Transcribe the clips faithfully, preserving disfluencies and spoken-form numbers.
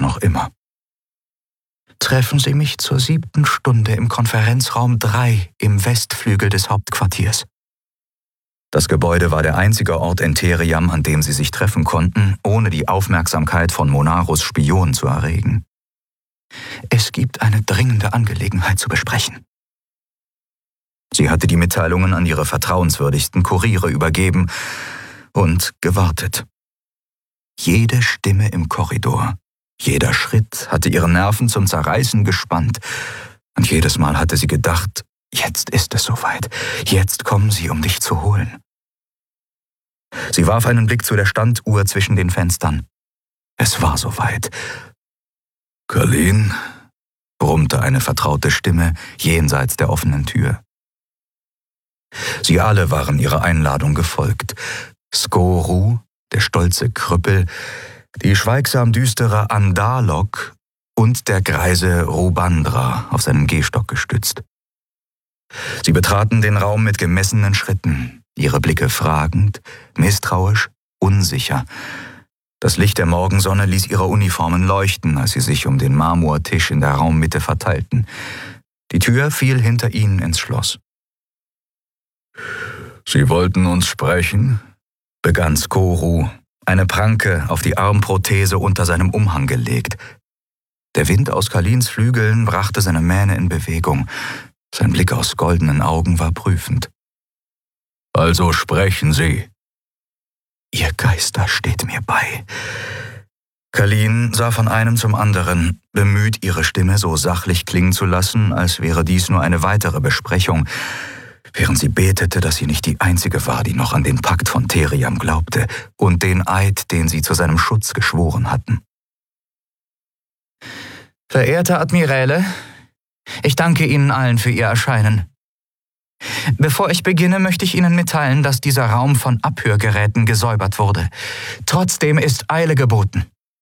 noch immer. »Treffen Sie mich zur siebten Stunde im Konferenzraum drei im Westflügel des Hauptquartiers.« Das Gebäude war der einzige Ort in Theriam, an dem sie sich treffen konnten, ohne die Aufmerksamkeit von Monarus Spion zu erregen. »Es gibt eine dringende Angelegenheit zu besprechen.« Sie hatte die Mitteilungen an ihre vertrauenswürdigsten Kuriere übergeben und gewartet. Jede Stimme im Korridor, jeder Schritt hatte ihre Nerven zum Zerreißen gespannt, und jedes Mal hatte sie gedacht, jetzt ist es soweit, jetzt kommen sie, um dich zu holen. Sie warf einen Blick zu der Standuhr zwischen den Fenstern. Es war soweit. »Kalin«, brummte eine vertraute Stimme jenseits der offenen Tür. Sie alle waren ihrer Einladung gefolgt. Skoru, der stolze Krüppel, die schweigsam düstere Andalok und der greise Rubandra auf seinen Gehstock gestützt. Sie betraten den Raum mit gemessenen Schritten, ihre Blicke fragend, misstrauisch, unsicher. Das Licht der Morgensonne ließ ihre Uniformen leuchten, als sie sich um den Marmortisch in der Raummitte verteilten. Die Tür fiel hinter ihnen ins Schloss. »Sie wollten uns sprechen?« begann Skoru, eine Pranke auf die Armprothese unter seinem Umhang gelegt. Der Wind aus Kalins Flügeln brachte seine Mähne in Bewegung. Sein Blick aus goldenen Augen war prüfend. »Also sprechen Sie.« »Ihr Geister steht mir bei.« Kalin sah von einem zum anderen, bemüht, ihre Stimme so sachlich klingen zu lassen, als wäre dies nur eine weitere Besprechung, während sie betete, dass sie nicht die Einzige war, die noch an den Pakt von Theriam glaubte und den Eid, den sie zu seinem Schutz geschworen hatten. »Verehrte Admiräle, ich danke Ihnen allen für Ihr Erscheinen. Bevor ich beginne, möchte ich Ihnen mitteilen, dass dieser Raum von Abhörgeräten gesäubert wurde. Trotzdem ist Eile geboten.«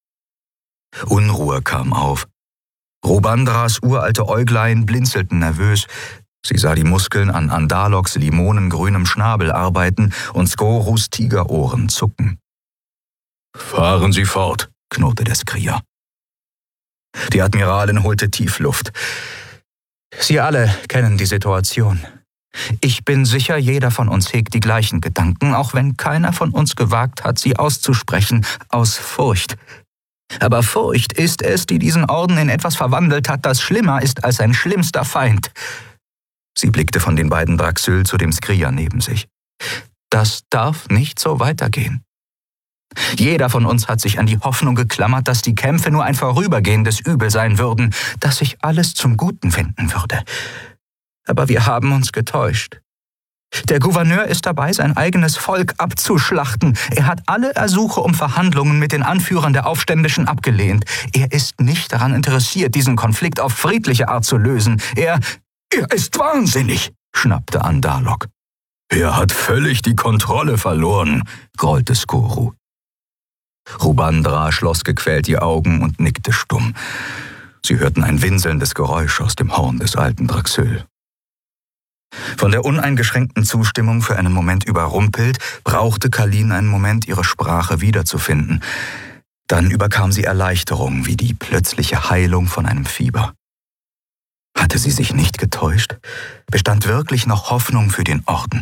Unruhe kam auf. Rubandras uralte Äuglein blinzelten nervös. Sie sah die Muskeln an Andaloks limonengrünem Schnabel arbeiten und Skorus Tigerohren zucken. »Fahren Sie fort«, knurrte der Skrier. Die Admiralin holte tief Luft. »Sie alle kennen die Situation. Ich bin sicher, jeder von uns hegt die gleichen Gedanken, auch wenn keiner von uns gewagt hat, sie auszusprechen, aus Furcht. Aber Furcht ist es, die diesen Orden in etwas verwandelt hat, das schlimmer ist als sein schlimmster Feind.« Sie blickte von den beiden Draxyl zu dem Skrier neben sich. »Das darf nicht so weitergehen. Jeder von uns hat sich an die Hoffnung geklammert, dass die Kämpfe nur ein vorübergehendes Übel sein würden, dass sich alles zum Guten wenden würde. Aber wir haben uns getäuscht. Der Gouverneur ist dabei, sein eigenes Volk abzuschlachten. Er hat alle Ersuche um Verhandlungen mit den Anführern der Aufständischen abgelehnt. Er ist nicht daran interessiert, diesen Konflikt auf friedliche Art zu lösen. Er... »Er ist wahnsinnig«, schnappte Andalok. »Er hat völlig die Kontrolle verloren«, grollte Skoru. Rubandra schloss gequält die Augen und nickte stumm. Sie hörten ein winselndes Geräusch aus dem Horn des alten Draxyl. Von der uneingeschränkten Zustimmung für einen Moment überrumpelt, brauchte Kalin einen Moment, ihre Sprache wiederzufinden. Dann überkam sie Erleichterung wie die plötzliche Heilung von einem Fieber. Hatte sie sich nicht getäuscht? Bestand wirklich noch Hoffnung für den Orden?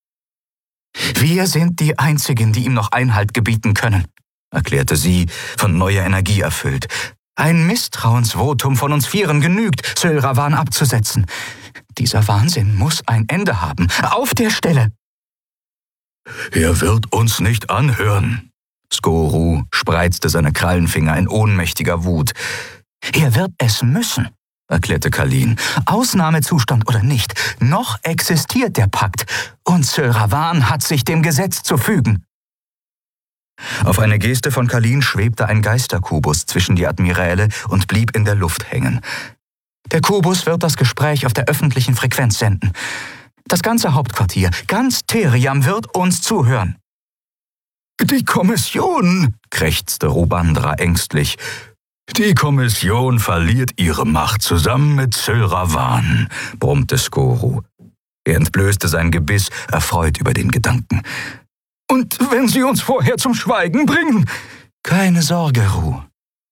»Wir sind die Einzigen, die ihm noch Einhalt gebieten können«, erklärte sie, von neuer Energie erfüllt. »Ein Misstrauensvotum von uns Vieren genügt, Syl Ravan abzusetzen. Dieser Wahnsinn muss ein Ende haben. Auf der Stelle!« »Er wird uns nicht anhören.« Skoru spreizte seine Krallenfinger in ohnmächtiger Wut. »Er wird es müssen«, erklärte Kalin. »Ausnahmezustand oder nicht, noch existiert der Pakt und Syl Ravan hat sich dem Gesetz zu fügen.« Auf eine Geste von Kalin schwebte ein Geisterkubus zwischen die Admiräle und blieb in der Luft hängen. »Der Kubus wird das Gespräch auf der öffentlichen Frequenz senden. Das ganze Hauptquartier, ganz Theriam wird uns zuhören.« »Die Kommission«, krächzte Rubandra ängstlich. »Die Kommission verliert ihre Macht zusammen mit Syl Ravan«, brummte Skoru. Er entblößte sein Gebiss, erfreut über den Gedanken. »Und wenn Sie uns vorher zum Schweigen bringen?« »Keine Sorge, Ru.